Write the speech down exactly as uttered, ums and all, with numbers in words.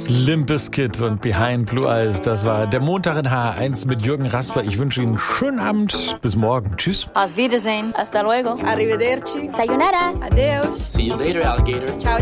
Limp Bizkit und Behind Blue Eyes, das war der Montag in H eins mit Jürgen Rasper. Ich wünsche Ihnen einen schönen Abend. Bis morgen. Tschüss. Auf Wiedersehen. Hasta luego. Arrivederci. Sayonara. Adeus. See you later, alligator. Ciao.